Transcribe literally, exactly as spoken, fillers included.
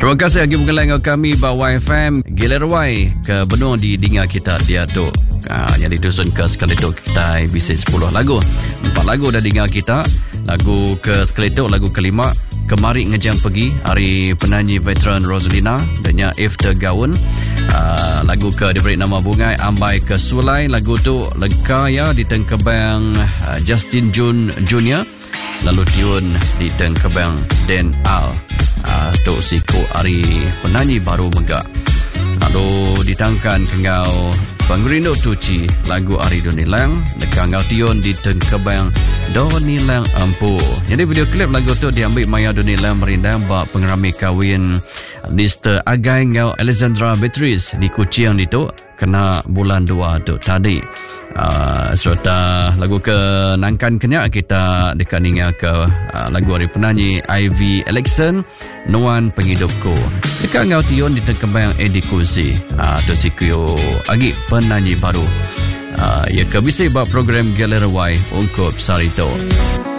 Terima kasih lagi mengenai dengan kami bahawa Y F M Gilerawai ke benua di dinga kita dia tu. Ha, yang ditusun ke Skeletor kita bisa sepuluh lagu. Empat lagu dah dinga kita. Lagu ke Skeletor, lagu kelima Kemari Ngejam Pergi, hari penyanyi veteran Rosalina dan After Gaun. Uh, lagu ke diberi nama Bungai, Ambai ke Sulai. Lagu tu Leka ya di tengkebang uh, Justin Jun Junior. Lalu tiun di tengkebang Dan Al. Uh, tu siku hari penyanyi baru megak. Lalu ditangkan kengau Pangrindo Tuci lagu Ari Donilang dekat Ngaution di Tengkebang Donilang Ampu. Jadi video klip lagu tu diambil Maya Donilang merindang bak pengerami kahwin Mister Agai ngau Alexandra Beatrice di Kuching itu kena bulan dua tu tadi. Uh, serta lagu ke Nangkan Kenyak kita dekat ninga ke uh, lagu hari penyanyi Ivy Alexson Nuan Pengidupku dekat Ngaution di Tengkebang Edi Kursi. Uh, tu sikio agi penyanyi baru. Uh, ya ke bisa buat program Gilerawai ungkup Sarito.